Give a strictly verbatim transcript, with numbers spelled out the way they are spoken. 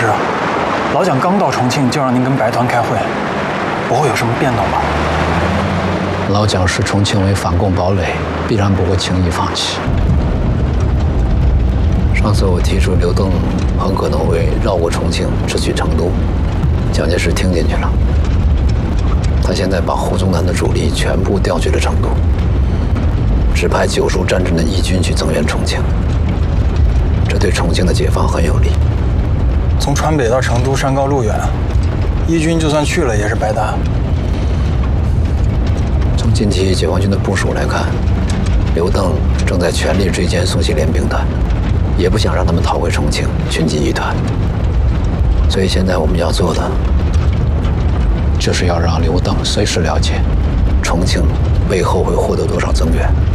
师，老蒋刚到重庆就让您跟白团开会，不会有什么变动吧？ 老蒋视重庆为反共堡垒，必然不会轻易放弃。上次我提出刘登很可能会绕过重庆直取成都，蒋介石听进去了。他现在把胡宗南的主力全部调去了成都，只派九叔战阵的义军去增援重庆，这对重庆的解放很有利。 从川北到成都山高路远，义军就算去了也是白搭。 从近期解放军的部署来看，刘邓正在全力追歼宋希濂兵团，也不想让他们逃回重庆群击一团。所以现在我们要做的，就是要让刘邓随时了解重庆背后会获得多少增援。